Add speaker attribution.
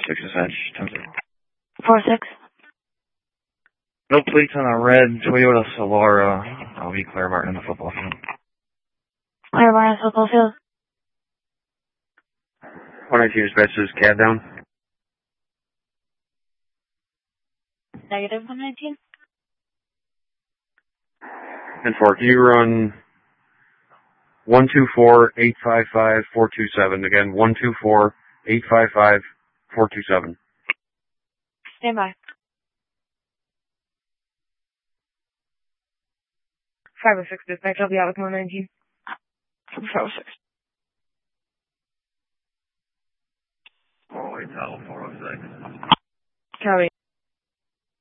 Speaker 1: 406 is Edge.
Speaker 2: 46.
Speaker 1: No plates on a red Toyota Solara. I'll be Claire Martin in the football field.
Speaker 2: Claire Martin football field.
Speaker 3: 119 dispatches, cab down.
Speaker 2: Negative 119.
Speaker 3: And 4, can you run 124-855-427? Again, 124-855-427.
Speaker 2: Stand by. 506 dispatch, I'll be out with 119. 506.
Speaker 1: Oh, wait, 406.
Speaker 2: Copy.